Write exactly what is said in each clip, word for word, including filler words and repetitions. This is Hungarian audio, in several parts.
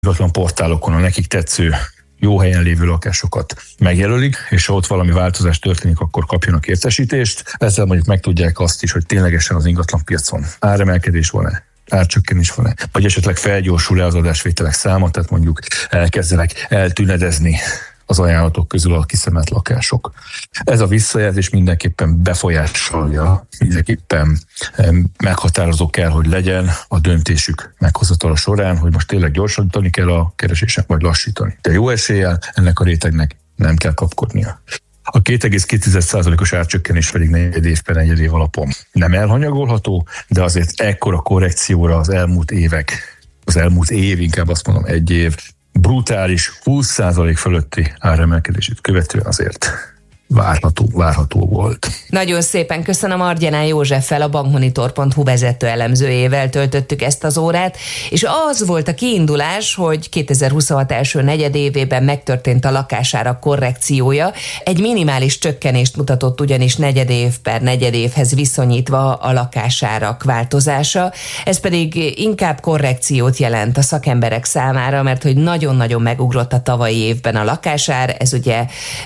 ingatlan portálokon a nekik tetsző, jó helyen lévő lakásokat megjelölik, és ha ott valami változás történik, akkor kapjanak értesítést. Ezzel mondjuk megtudják azt is, hogy ténylegesen az ingatlan piacon áremelkedés van-e, árcsökkenés van-e, vagy esetleg felgyorsul-e az adásvételek száma, tehát mondjuk elkezdenek eltűnedezni az ajánlatok közül a kiszemelt lakások. Ez a visszajelzés mindenképpen befolyásolja, mindenképpen meghatározó kell, hogy legyen a döntésük meghozatala során, hogy most tényleg gyorsítani kell a keresésnek, vagy lassítani. De jó eséllyel ennek a rétegnek nem kell kapkodnia. A két egész két százalékos árcsökkenés pedig negyed év per negyed év alapon nem elhanyagolható, de azért ekkora korrekcióra az elmúlt évek, az elmúlt év, inkább azt mondom egy év, brutális húsz százalék fölötti áremelkedését követően azért várható, várható volt. Nagyon szépen köszönöm Argyenán Józseffel, a bankmonitor pont hu vezető elemzőjével töltöttük ezt az órát, és az volt a kiindulás, hogy kétezer-huszonhat első negyedévében megtörtént a lakásárak korrekciója. Egy minimális csökkenést mutatott ugyanis negyedév per negyedévhez viszonyítva a lakásárak változása. Ez pedig inkább korrekciót jelent a szakemberek számára, mert hogy nagyon-nagyon megugrott a tavalyi évben a lakásár. Ez ugye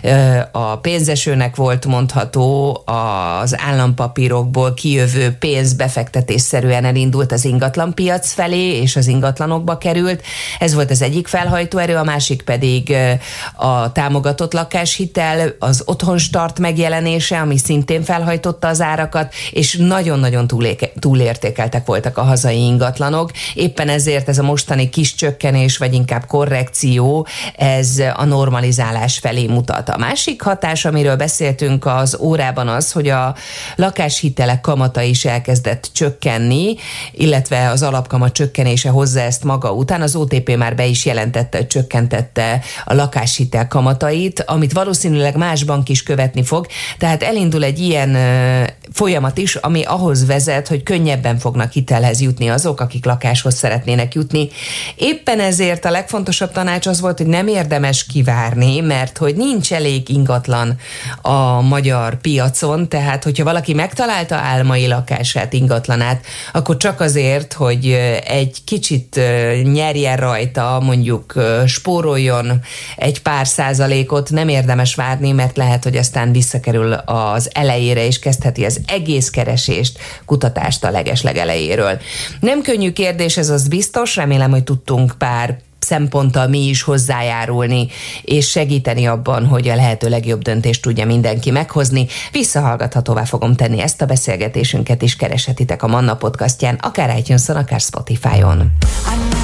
a pénzes esőnek volt mondható, az állampapírokból kijövő pénz befektetésszerűen elindult az ingatlanpiac felé, és az ingatlanokba került. Ez volt az egyik felhajtóerő, a másik pedig a támogatott lakáshitel, az otthonstart megjelenése, ami szintén felhajtotta az árakat, és nagyon-nagyon túlértékeltek voltak a hazai ingatlanok. Éppen ezért ez a mostani kis csökkenés, vagy inkább korrekció, ez a normalizálás felé mutat. A másik hatás, amiről beszéltünk az órában az, hogy a lakáshitelek kamata is elkezdett csökkenni, illetve az alapkamat csökkenése hozza ezt maga után. Az o té pé már be is jelentette, hogy csökkentette a lakáshitel kamatait, amit valószínűleg más bank is követni fog, tehát elindul egy ilyen folyamat is, ami ahhoz vezet, hogy könnyebben fognak hitelhez jutni azok, akik lakáshoz szeretnének jutni. Éppen ezért a legfontosabb tanács az volt, hogy nem érdemes kivárni, mert hogy nincs elég ingatlan a magyar piacon, tehát hogyha valaki megtalálta álmai lakását, ingatlanát, akkor csak azért, hogy egy kicsit nyerjen rajta, mondjuk spóroljon egy pár százalékot, nem érdemes várni, mert lehet, hogy aztán visszakerül az elejére, és kezdheti az egész keresést, kutatást a legesleg elejéről. Nem könnyű kérdés, ez az biztos, remélem, hogy tudtunk pár szemponttal mi is hozzájárulni, és segíteni abban, hogy a lehető legjobb döntést tudja mindenki meghozni. Visszahallgathatóvá fogom tenni ezt a beszélgetésünket is, kereshetitek a Manna podcastján, akár iTunes-on, akár Spotify-on.